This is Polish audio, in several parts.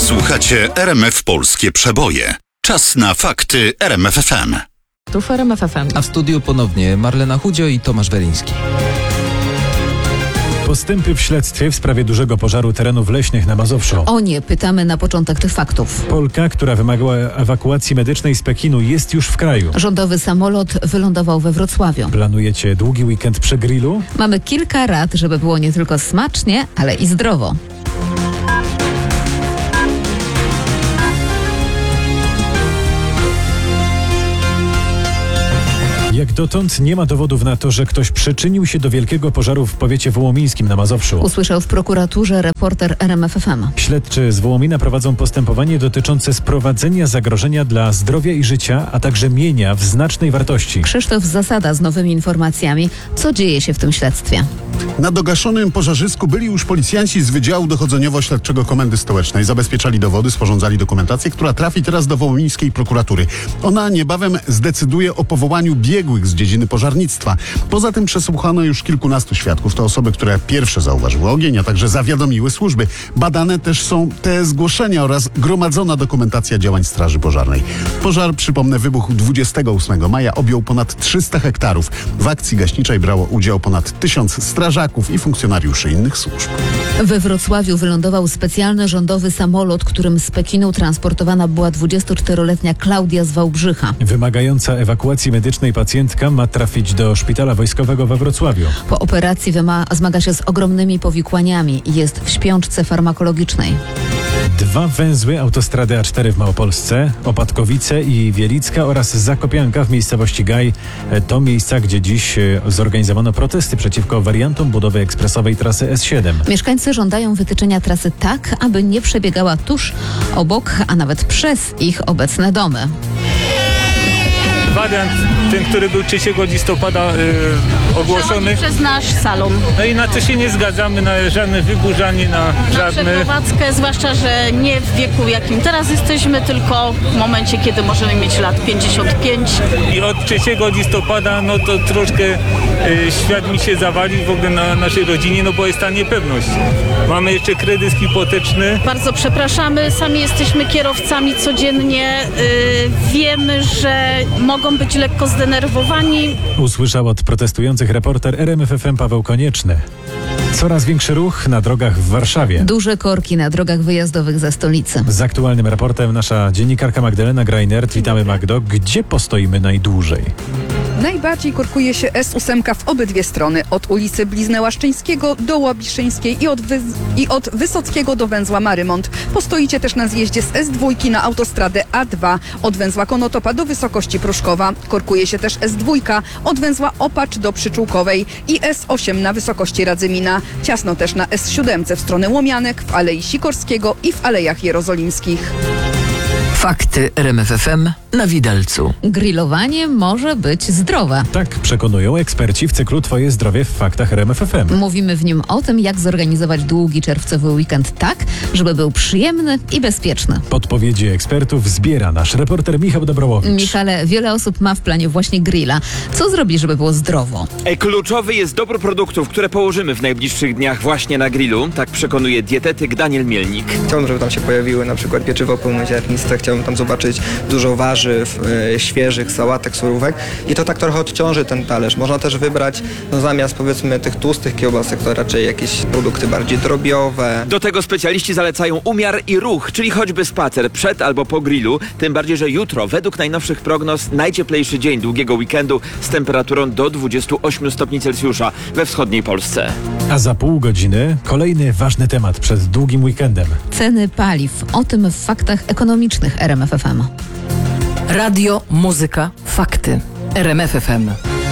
Słuchacie RMF Polskie Przeboje. Czas na fakty RMF FM. Tu w RMF FM. A w studiu ponownie Marlena Chudzio i Tomasz Weliński. Postępy w śledztwie w sprawie dużego pożaru terenów leśnych na Mazowszu. O nie, pytamy na początek tych faktów. Polka, która wymagała ewakuacji medycznej z Pekinu, jest już w kraju. Rządowy samolot wylądował we Wrocławiu. Planujecie długi weekend przy grillu? Mamy kilka rad, żeby było nie tylko smacznie, ale i zdrowo. Jak dotąd nie ma dowodów na to, że ktoś przyczynił się do wielkiego pożaru w powiecie wołomińskim na Mazowszu. Usłyszał w prokuraturze reporter RMF FM. Śledczy z Wołomina prowadzą postępowanie dotyczące sprowadzenia zagrożenia dla zdrowia i życia, a także mienia w znacznej wartości. Krzysztof Zasada z nowymi informacjami. Co dzieje się w tym śledztwie? Na dogaszonym pożarzysku byli już policjanci z Wydziału Dochodzeniowo-Śledczego Komendy Stołecznej. Zabezpieczali dowody, sporządzali dokumentację, która trafi teraz do wołomińskiej prokuratury. Ona niebawem zdecyduje o powołaniu biegłych z dziedziny pożarnictwa. Poza tym przesłuchano już kilkunastu świadków. To osoby, które pierwsze zauważyły ogień, a także zawiadomiły służby. Badane też są te zgłoszenia oraz gromadzona dokumentacja działań Straży Pożarnej. Pożar, przypomnę, wybuchł 28 maja, objął ponad 300 hektarów. W akcji gaśniczej brało udział ponad 1000 strażaków i funkcjonariuszy innych służb. We Wrocławiu wylądował specjalny rządowy samolot, którym z Pekinu transportowana była 24-letnia Klaudia z Wałbrzycha. Wymagająca ewakuacji medycznej pacjentka ma trafić do szpitala wojskowego we Wrocławiu. Po operacji zmaga się z ogromnymi powikłaniami i jest w śpiączce farmakologicznej. 2 węzły autostrady A4 w Małopolsce, Opatkowice i Wielicka oraz Zakopianka w miejscowości Gaj. To miejsca, gdzie dziś zorganizowano protesty przeciwko wariantom budowy ekspresowej trasy S7. Mieszkańcy żądają wytyczenia trasy tak, aby nie przebiegała tuż obok, a nawet przez ich obecne domy. Wariant, ten, który był 3 listopada ogłoszony. Przez nasz salon. No i na to się nie zgadzamy, na żadne wyburzanie, na żadne... przeprowadzkę, zwłaszcza, że nie w wieku, w jakim teraz jesteśmy, tylko w momencie, kiedy możemy mieć lat 55. I od 3 listopada, no to troszkę świat mi się zawali w ogóle na naszej rodzinie, no bo jest ta niepewność. Mamy jeszcze kredyt hipoteczny. Bardzo przepraszamy, sami jesteśmy kierowcami codziennie. Wiemy, że mogą być lekko zdenerwowani. Usłyszał od protestujących reporter RMF FM Paweł Konieczny. Coraz większy ruch na drogach w Warszawie. Duże korki na drogach wyjazdowych ze stolicy. Z aktualnym raportem nasza dziennikarka Magdalena Greinert. Witamy, Magdo. Gdzie postoimy najdłużej? Najbardziej korkuje się S8 w obydwie strony. Od ulicy Blizny Łaszczyńskiego do Łabiszyńskiej i od Wysockiego do węzła Marymont. Postoicie też na zjeździe z S2 na autostradę A2 od węzła Konotopa do wysokości Pruszkowa. Korkuje się też S2 od węzła Opacz do Przyczółkowej i S8 na wysokości Radzymina. Ciasno też na S7 w stronę Łomianek, w Alei Sikorskiego i w Alejach Jerozolimskich. Fakty RMF FM na widelcu. Grillowanie może być zdrowe. Tak przekonują eksperci w cyklu Twoje zdrowie w faktach RMF FM. Mówimy w nim o tym, jak zorganizować długi czerwcowy weekend tak, żeby był przyjemny i bezpieczny. Podpowiedzi ekspertów zbiera nasz reporter Michał Dobrołowicz. Michale, wiele osób ma w planie właśnie grilla. Co zrobić, żeby było zdrowo? Kluczowy jest dobór produktów, które położymy w najbliższych dniach właśnie na grillu. Tak przekonuje dietetyk Daniel Mielnik. Chciałbym, żeby tam się pojawiły na przykład pieczywo pełnoziarniste, chciałbym tam zobaczyć dużo warzyw, świeżych, sałatek, surówek i to tak trochę odciąży ten talerz. Można też wybrać zamiast powiedzmy tych tłustych kiełbasek to raczej jakieś produkty bardziej drobiowe. Do tego specjaliści zalecają umiar i ruch, czyli choćby spacer przed albo po grillu, tym bardziej, że jutro według najnowszych prognoz najcieplejszy dzień długiego weekendu z temperaturą do 28 stopni Celsjusza we wschodniej Polsce. A za pół godziny kolejny ważny temat przed długim weekendem. Ceny paliw. O tym w faktach ekonomicznych RMF FM. Radio, muzyka, fakty. RMF FM.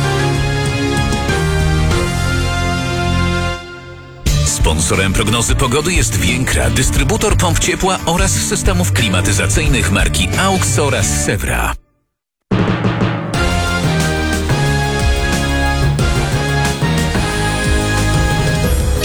Sponsorem prognozy pogody jest Więkra, dystrybutor pomp ciepła oraz systemów klimatyzacyjnych marki AUX oraz Sewra.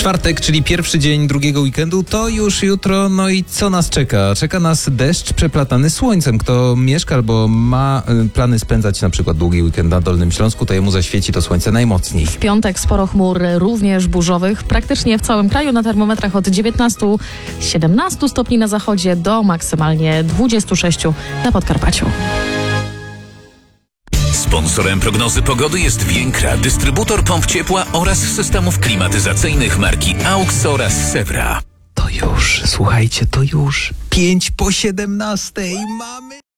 Czwartek, czyli pierwszy dzień drugiego weekendu, to już jutro. No i co nas czeka? Czeka nas deszcz przeplatany słońcem. Kto mieszka albo ma plany spędzać na przykład długi weekend na Dolnym Śląsku, to jemu zaświeci to słońce najmocniej. W piątek sporo chmur, również burzowych, praktycznie w całym kraju, na termometrach od 19-17 stopni na zachodzie do maksymalnie 26 na Podkarpaciu. Sponsorem prognozy pogody jest Więkra, dystrybutor pomp ciepła oraz systemów klimatyzacyjnych marki AUX oraz Sevra. To już, słuchajcie, to już 5 po 17 mamy...